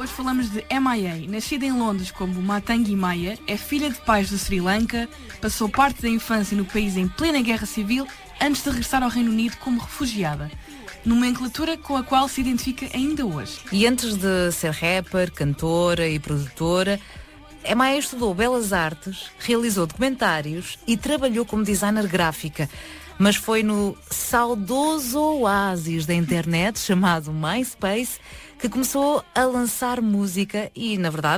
hoje falamos de MIA. Nascida em Londres como Matangi Maya, é filha de pais do Sri Lanka, passou parte da infância no país em plena guerra civil antes de regressar ao Reino Unido como refugiada. Nomenclatura com a qual se identifica ainda hoje. E antes de ser rapper, cantora e produtora, MIA estudou Belas Artes, realizou documentários e trabalhou como designer gráfica. Mas foi no saudoso oásis da internet chamado MySpace que começou a lançar música e, na verdade,